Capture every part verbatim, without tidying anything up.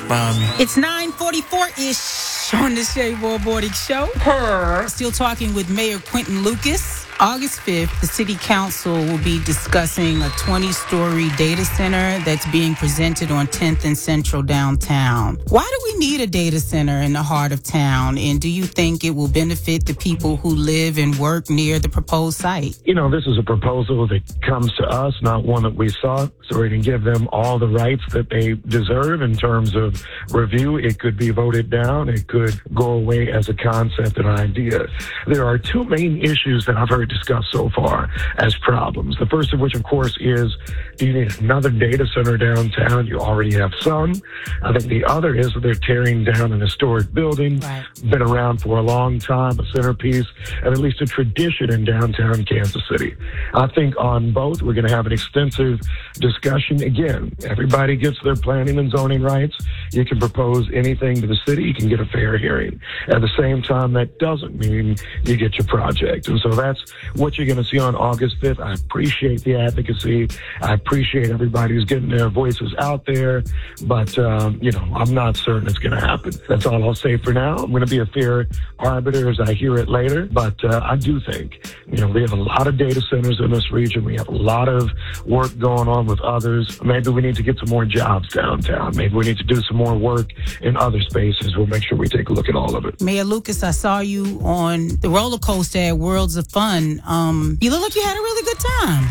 Mommy. It's nine forty-four-ish on the Shea Boy Morning Show. Her. Still talking with Mayor Quinton Lucas. August fifth, the City Council will be discussing a twenty-story data center that's being presented on tenth and Central downtown. Why do we need a data center in the heart of town? And do you think it will benefit the people who live and work near the proposed site? You know, this is a proposal that comes to us, not one that we sought, so we can give them all the rights that they deserve in terms of review. It could be voted down. It could go away as a concept and idea. There are two main issues that I've heard discussed so far as problems. The first of which, of course, is do you need another data center downtown? You already have some. I think the other is that they're tearing down an historic building, right. Been around for a long time, a centerpiece, and at least a tradition in downtown Kansas City. I think on both, we're going to have an extensive discussion. Again, everybody gets their planning and zoning rights. You can propose anything to the city. You can get a fair hearing. At the same time, that doesn't mean you get your project. And so that's what you're going to see on August fifth. I appreciate the advocacy. I appreciate everybody who's getting their voices out there. But, um, you know, I'm not certain it's going to happen. That's all I'll say for now. I'm going to be a fair arbiter as I hear it later. But uh, I do think, you know, we have a lot of data centers in this region. We have a lot of work going on with others. Maybe we need to get some more jobs downtown. Maybe we need to do some more work in other spaces. We'll make sure we take a look at all of it. Mayor Lucas, I saw you on the roller coaster at Worlds of Fun. Um, you look like you had a really good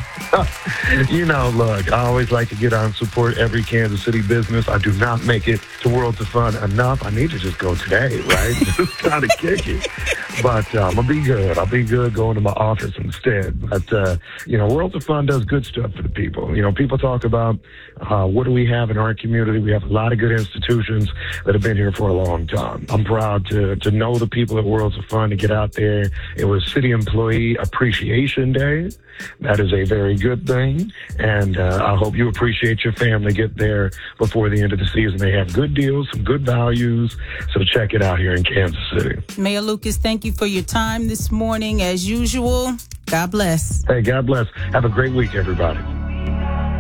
time. You know, look, I always like to get out and support every Kansas City business. I do not make it to Worlds of Fun enough. I need to just go today, right? Just kind of kick it. But um, I'll be good. I'll be good going to my office instead. But, uh, you know, Worlds of Fun does good stuff for the people. You know, people talk about uh, what do we have in our community. We have a lot of good institutions that have been here for a long time. I'm proud to, to know the people at Worlds of Fun, to get out there. It was City Employee Appreciation Day. That is a very good thing. And uh, I hope you appreciate your family. Get there before the end of the season. They have good deals, some good values. So check it out here in Kansas City. Mayor Lucas, thank you for your time this morning. As usual, God bless. Hey, God bless. Have a great week, everybody.